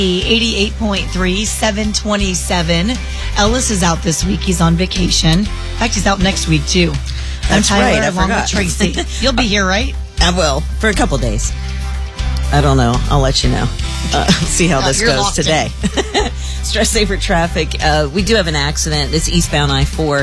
88.3, 727. Ellis is out this week. He's on vacation. In fact, he's out next week, too. That's Tyler, right. I along forgot. with Tracy. You'll be here, right? I will, for a couple days. I don't know. I'll let you know. See how this goes today. Stress Saver Traffic. We do have an accident. It's eastbound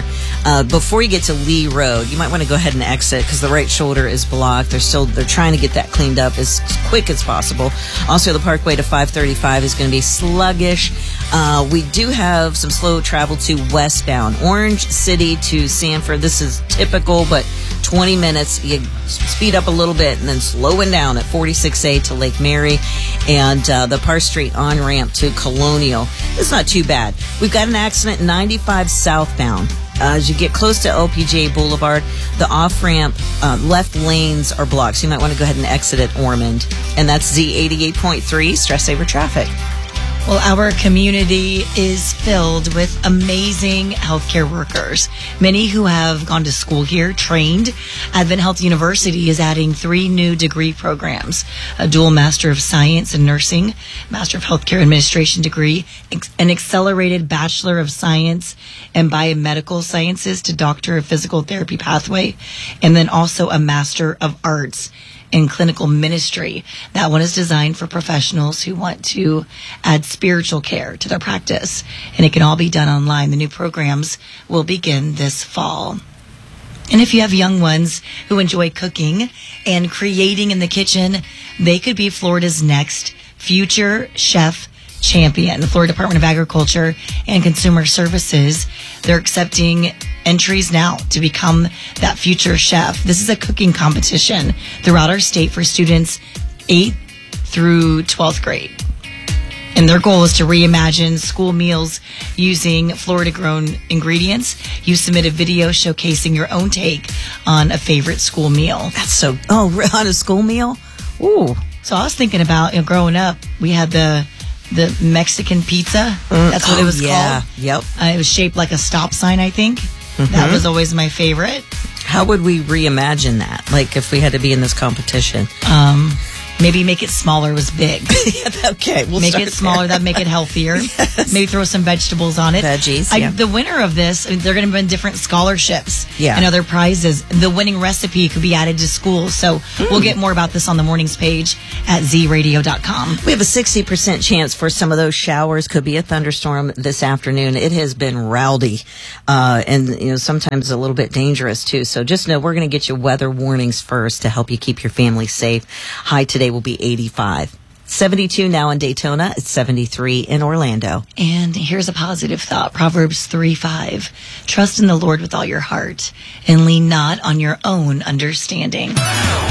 I-4. Before you get to Lee Road, you might want to go ahead and exit because the right shoulder is blocked. They're trying to get that cleaned up as quick as possible. Also, the Parkway to 535 is going to be sluggish. We do have some slow travel to westbound. Orange City to Sanford. This is typical, but 20 minutes. You speed up a little bit and then slowing down at 46A to Lake Mary and the Parr Street on-ramp to Colonial. It's not too bad. We've got an accident 95 southbound. As you get close to LPGA Boulevard, the off-ramp left lanes are blocked. So you might want to go ahead and exit at Ormond. And that's Z88.3 Stress Saver Traffic. Well, our community is filled with amazing healthcare workers, many who have gone to school here, trained. Advent Health University is adding 3 new degree programs, a dual Master of Science in Nursing, Master of Healthcare Administration degree, an accelerated Bachelor of Science and Biomedical Sciences to Doctor of Physical Therapy pathway, and then also a Master of Arts in clinical ministry. That one is designed for professionals who want to add spiritual care to their practice, and it can all be done online. The new programs will begin this fall. And if you have young ones who enjoy cooking and creating in the kitchen, they could be Florida's next future chef champion. The Florida Department of Agriculture and Consumer Services, they're accepting entries now to become that future chef. This is a cooking competition throughout our state for students 8th through 12th grade. And their goal is to reimagine school meals using Florida-grown ingredients. You submit a video showcasing your own take on a favorite school meal. That's so... Oh, on a school meal? Ooh. So I was thinking about, growing up, we had the Mexican pizza. That's what it was called. Yep. It was shaped like a stop sign, I think. That was always my favorite. How would we reimagine that? Like if we had to be in this competition? Maybe make it smaller was big. Okay, we'll make start it smaller. That'd make it healthier. Yes. Maybe throw some vegetables on it. Veggies, The winner of this, they're going to win different scholarships and other prizes. The winning recipe could be added to school. So we'll get more about this on the mornings page at zradio.com. We have a 60% chance for some of those showers. Could be a thunderstorm this afternoon. It has been rowdy and sometimes a little bit dangerous too. So just know we're going to get you weather warnings first to help you keep your family safe. High today will be 85. 72 now in Daytona. It's 73 in Orlando. And here's a positive thought. Proverbs 3:5. Trust in the Lord with all your heart and lean not on your own understanding.